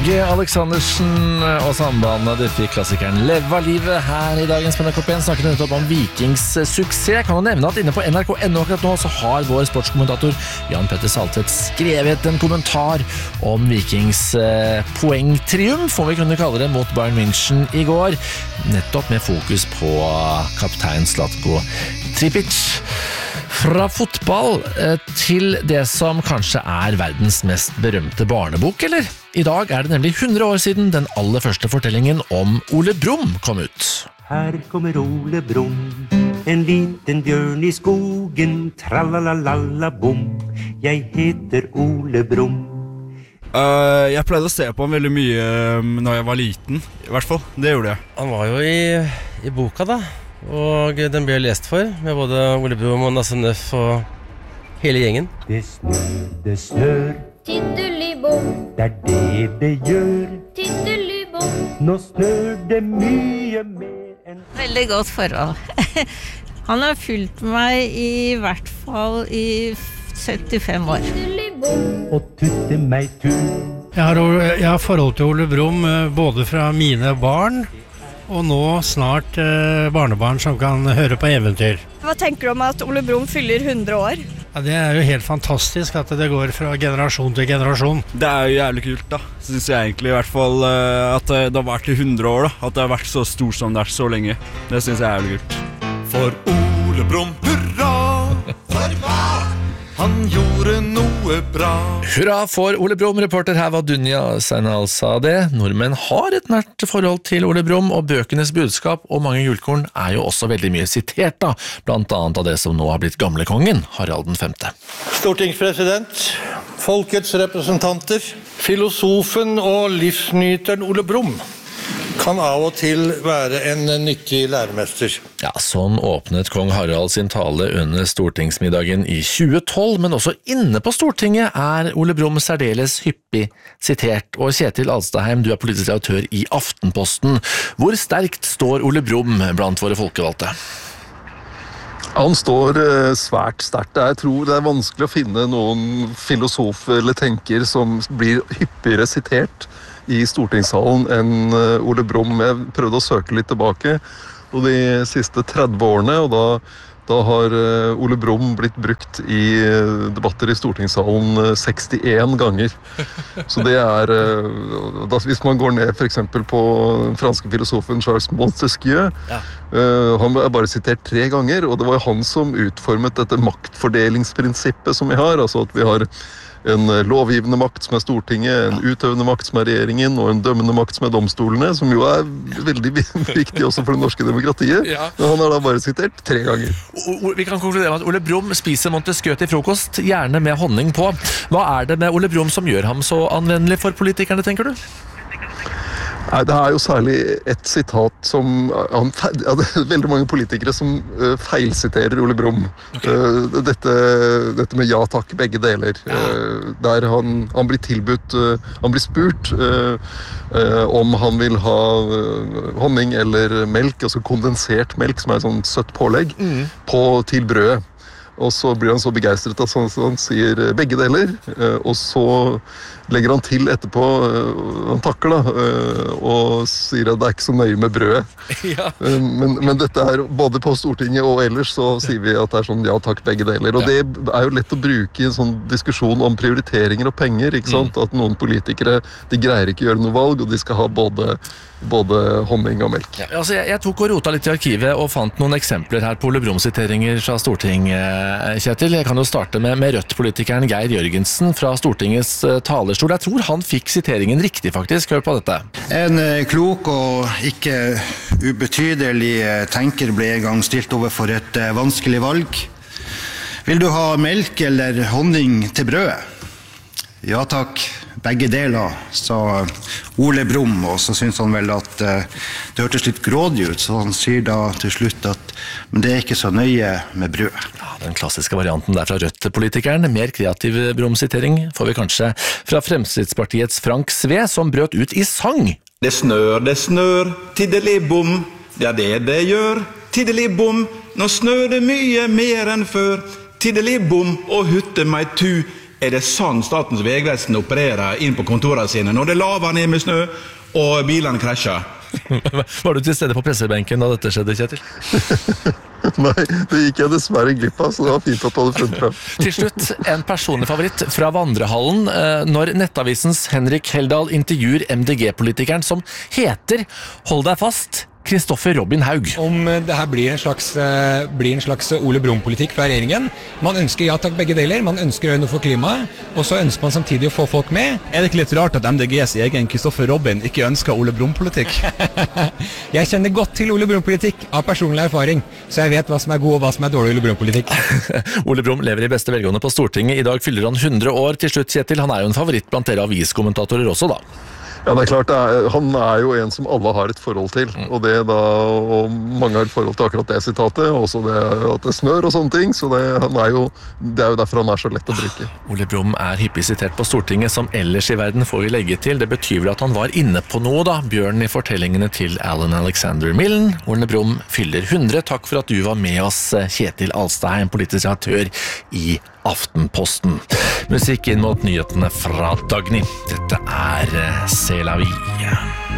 Åge Aleksandersen og sambandet. Du fikk klassikeren Leva livet her i dagens på NRK1. Snakket nettopp om Vikings suksess. Jeg kan jo nevne at inne på NRK.no akkurat nå så har vår sportskommentator Jan Petter Saltvedt skrevet en kommentar om Vikings poengtriumf, om vi kunne kalle det, mot Bayern München i går. Nettopp med fokus på kaptein Zlatko Tripic. Fra fotball til det som kanskje er verdens mest berømte barnebok, eller? I dag er det nemlig 100 år siden den aller første fortellingen om Ole Brumm kom ut. Her kommer Ole Brumm, en liten bjørn i skogen, tralalalala-bom. Jeg heter Ole Brumm. Jeg pleide å se på han veldig mye når jeg var liten, i hvert fall. Det gjorde jeg. Han var jo i boka da. Og den ble lest for med både Ole Brumm og Nasse Nøff og hele gjengen. Det snør Tiddelibom, det er det gjør. tiddelibom. Nå snør det mye mer enn Veldig godt forhold. Han har fulgt meg i hvert fall i 75 år. Tiddelibom, og tutte meg tur. Jeg har forhold til Ole Brumm både fra mine barn og nå snart barnebarn som kan høre på eventyr. Hva tenker du om at Ole Brumm fyller 100 år? Ja, det er jo helt fantastisk at det går fra generasjon til generasjon. Det er jo jævlig kult da, synes jeg egentlig, i hvert fall at det har vært i 100 år da. At det har vært så stort som det er så lenge. Det synes jeg er jævlig kult. For Ole Brumm, hurra! For hva? Han gjorde noe bra. Hurra for Ole Brumm, reporter her var Dunja Seinal sa det. Nordmenn har et nært forhold til Ole Brumm, og bøkenes budskap og mange gullkorn er jo også veldig mye sitert da, blant annet av det som nå har blitt gamlekongen, Harald den 5. Stortingspresident, folkets representanter, filosofen og livsnyteren Ole Brumm kan av og til være en nyttig læremester. Ja, sånn åpnet kong Harald sin tale under stortingsmiddagen i 2012, men også inne på Stortinget er Ole Brumm særdeles hyppig sitert. Og Kjetil Alstadheim, du er politisk redaktør i Aftenposten. Hvor sterkt står Ole Brumm blant våre folkevalgte? Han står svært sterkt. Jeg tror det er vanskelig å finne noen filosof eller tenker som blir hyppigere sitert i stortingssalen enn Ole Brumm. Jeg prøvde å søke litt tilbake, og de siste 30 årene, og da har Ole Brumm blitt brukt i debatter i stortingssalen 61 ganger. Så det er, hvis man går ned for eksempel på den franske filosofen Charles Montesquieu, han er bare sitert 3 ganger, og det var han som utformet dette maktfordelingsprinsippet som vi har, altså at vi har en lovgivende makt som er Stortinget, en utøvende makt som er regjeringen, og en dømmende makt som er domstolene, som jo er veldig viktig også for det norske demokratiet. Men han har da bare sitert 3 ganger. Vi kan konkludere med at Ole Brumm spiser Montesquieu til frokost, gjerne med honning på. Hva er det med Ole Brumm som gjør ham så anvendelig for politikerne, tenker du? Nei, det er jo særlig et sitat som det er veldig mange politikere som feilsiterer Ole Brumm. Dette med ja takk, begge deler. Der han blir tilbudt, han blir spurt om han vil ha honning eller melk, altså kondensert melk, som er sånn søtt pålegg, til brødet. Og så blir han så begeistret at han sier begge deler, og så legger han til etterpå, han takker da, og sier at det er ikke så nøye med brødet. Men dette er, både på Stortinget og ellers, så sier vi at det er sånn ja takk, begge deler. Og det er jo lett å bruke i en sånn diskusjon om prioriteringer og penger, ikke sant? At noen politikere, de greier ikke å gjøre noe valg, og de skal ha både honning og melk. Altså jeg tok og rota litt i arkivet og fant noen eksempler her på Ole Brumm-siteringer fra Stortinget, Kjetil. Jeg kan jo starte med Rødt-politikeren Geir Jørgensen fra Stortingets talerstol. Jeg tror han fikk siteringen riktig faktisk. Hør på dette. En klok og ikke ubetydelig tenker ble en gang stilt overfor et vanskelig valg. Vil du ha melk eller honning til brødet? Ja takk, begge deler, sa Ole Brumm, og så synes han vel at det hørtes litt grådig ut, så han sier da til slutt at men det er ikke så nøye med brød. Ja, den klassiske varianten der fra Rødt-politikeren. Mer kreativ Brumm-sitering får vi kanskje fra Fremskrittspartiets Frank Sve, som brøt ut i sang. Det snør, tiddelibom, ja det gjør, tiddelibom, nå snør det mye mer enn før, tiddelibom og hutte meg tu, det sånn Statens vegvesen opererer inn på kontorene sine når det laver ned med snø og bilene krasjer? Var du til stede på pressebenken da dette skjedde, Kjetil? Nei, det gikk jeg dessverre glipp av, så det var fint at du hadde funnet frem. Til slutt, en personlig favoritt fra Vandrehallen, når Nettavisens Henrik Heldal intervjuer MDG-politikeren som heter, hold deg fast, Kristoffer Robin Haug. Om det her blir en slags Ole Brumm-politikk fra regjeringen. Man ønsker ja takk begge deler, man ønsker å gjøre noe for klimaet, og så ønsker man samtidig å få folk med. Det ikke litt rart at MDGs egen Kristoffer Robin ikke ønsker Ole Brumm-politikk? Jeg kjenner godt til Ole Brumm-politikk av personlig erfaring, så jeg vet hva som god og hva som dårlig Ole Brumm-politikk. Ole Brumm lever i beste velgående på Stortinget. I dag fyller han 100 år. Til slutt, Kjetil, han jo en favoritt blant dere aviskommentatorer også da. Ja, det klart, han jo en som alle har et forhold til, og mange har et forhold til akkurat det sitatet, også det at det snør og sånne ting, så det er jo derfor han så lett å bruke. Ole Brumm hyppig sitert på Stortinget, som ellers i verden får vi legge til. Det betyr vel at han var inne på noe da, bjørnen i fortellingene til Alan Alexander Millen. Ole Brumm fyller 100. Takk for at du var med oss, Kjetil Alstad, en politisk redaktør i Aftenposten. Musikk inn mot nyhetene fra Dagny. Dette C'est la vie.